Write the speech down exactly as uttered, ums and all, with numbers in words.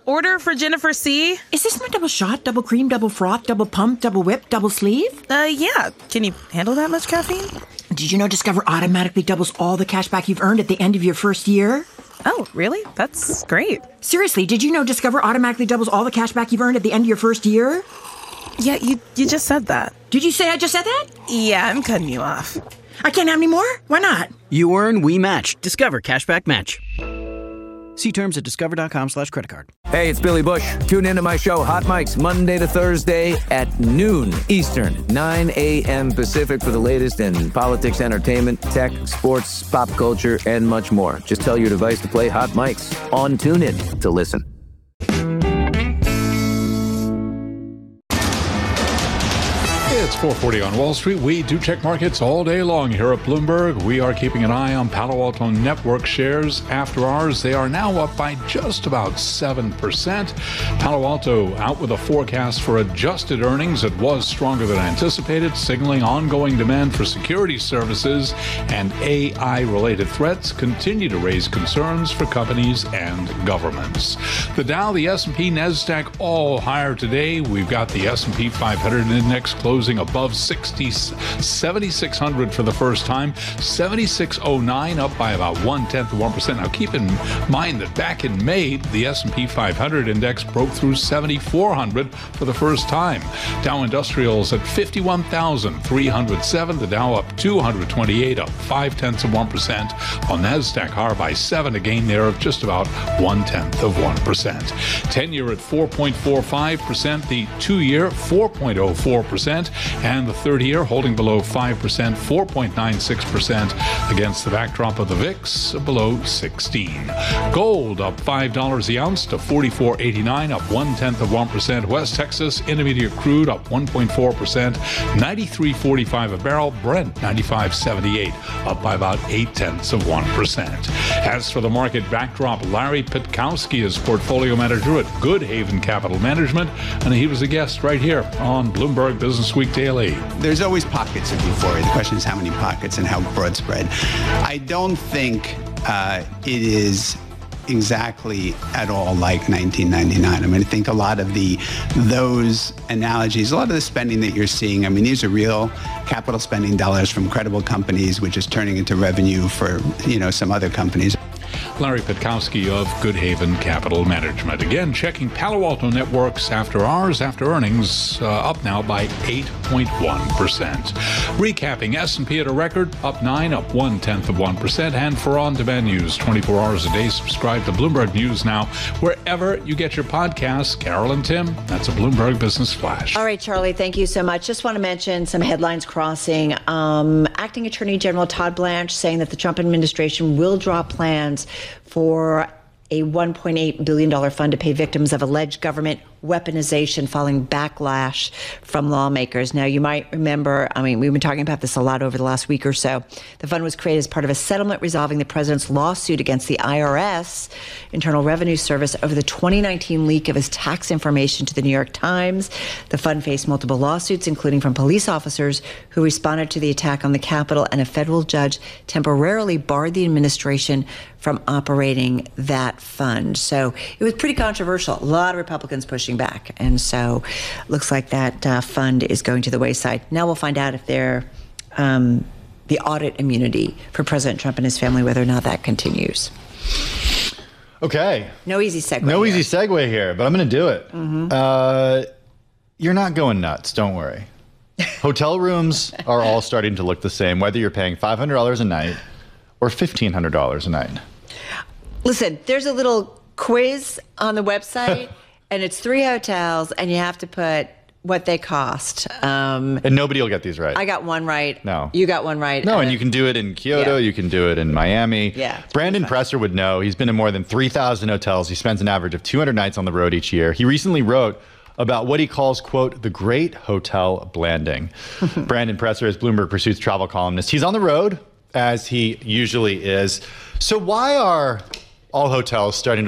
order for Jennifer C. Is this my double shot, double cream, double froth, double pump, double whip, double sleeve? Uh, yeah. Can you handle that much caffeine? Did you know Discover automatically doubles all the cash back you've earned at the end of your first year? Oh, really? That's great. Seriously, did you know Discover automatically doubles all the cash back you've earned at the end of your first year? Yeah, you you just said that. Did you say I just said that? Yeah, I'm cutting you off. I can't have any more? Why not? You earn, we match. Discover Cashback Match. See terms at discover.com slash credit card. Hey, it's Billy Bush. Tune into my show, Hot Mics, Monday to Thursday at noon Eastern, nine a.m. Pacific for the latest in politics, entertainment, tech, sports, pop culture, and much more. Just tell your device to play Hot Mics on TuneIn to listen. It's four forty on Wall Street. We do check markets all day long here at Bloomberg. We are keeping an eye on Palo Alto Network shares after hours. They are now up by just about seven percent. Palo Alto out with a forecast for adjusted earnings that was stronger than anticipated, signaling ongoing demand for security services, and A I-related threats continue to raise concerns for companies and governments. The Dow, the S and P, NASDAQ all higher today. We've got the S and P five hundred index closing above sixty, seventy-six hundred for the first time, seventy-six oh nine, up by about one-tenth of one percent. Now, keep in mind that back in May, the S and P five hundred index broke through seventy-four hundred for the first time. Dow Industrials at fifty-one thousand three hundred seven, the Dow up two hundred twenty-eight, up five-tenths of one percent. On NASDAQ, higher by seven, a gain there of just about one-tenth of one percent. ten-year at four point four five percent, the two-year four point oh four percent, and the thirty-year holding below five percent, four point nine six percent against the backdrop of the V I X below sixteen. Gold up five dollars the ounce to forty-four eighty-nine, up one-tenth of one percent. West Texas Intermediate crude up one point four percent, ninety-three forty-five a barrel. Brent ninety-five seventy-eight, up by about eight-tenths of one percent. As for the market backdrop, Larry Pitkowski is portfolio manager at Good Haven Capital Management, and he was a guest right here on Bloomberg Business Week Daily. There's always pockets of euphoria. The question is how many pockets and how broad spread. I don't think uh, it is exactly at all like nineteen ninety-nine. I mean, I think a lot of the those analogies, a lot of the spending that you're seeing, I mean, these are real capital spending dollars from credible companies, which is turning into revenue for, you know, some other companies. Larry Pitkowski of Good Haven Capital Management. Again, checking Palo Alto Networks after hours, after earnings, uh, up now by eight point one percent. Recapping, S and P at a record, up nine, up one-tenth of one percent. And for on-demand news, twenty-four hours a day, subscribe to Bloomberg News Now, wherever you get your podcasts. Carol and Tim, that's a Bloomberg Business Flash. All right, Charlie, thank you so much. Just want to mention some headlines crossing. Um, Acting Attorney General Todd Blanche saying that the Trump administration will draw plans for a one point eight billion dollars fund to pay victims of alleged government weaponization following backlash from lawmakers. Now, you might remember, I mean, we've been talking about this a lot over the last week or so. The fund was created as part of a settlement resolving the president's lawsuit against the I R S, Internal Revenue Service, over the twenty nineteen leak of his tax information to the New York Times. The fund faced multiple lawsuits, including from police officers who responded to the attack on the Capitol, and a federal judge temporarily barred the administration from operating that fund. So it was pretty controversial. A lot of Republicans pushing back. And so looks like that uh, fund is going to the wayside. Now we'll find out if they're um, the audit immunity for President Trump and his family, whether or not that continues. Okay. No easy segue. No here. easy segue here, but I'm going to do it. Mm-hmm. Uh, you're not going nuts. Don't worry. Hotel rooms are all starting to look the same, whether you're paying five hundred dollars a night or fifteen hundred dollars a night. Listen, there's a little quiz on the website, and it's three hotels, and you have to put what they cost. Um, and nobody will get these right. I got one right. No. You got one right. No, and, and you can do it in Kyoto. Yeah. You can do it in Miami. Yeah. Brandon Presser would know. He's been in more than three thousand hotels. He spends an average of two hundred nights on the road each year. He recently wrote about what he calls, quote, the great hotel blanding. Brandon Presser is Bloomberg Pursuit's travel columnist. He's on the road, as he usually is. So why are all hotels starting to